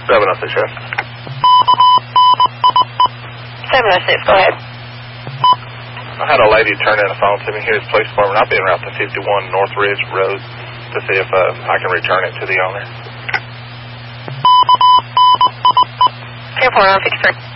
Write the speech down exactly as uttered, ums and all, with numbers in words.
seven oh six, Sheriff. seven oh six, go ahead. I had a lady turn in a phone to me here at the police department. I'll be en route to fifty-one North Ridge Road to see if uh, I can return it to the owner. ten four, I'm fifty-three.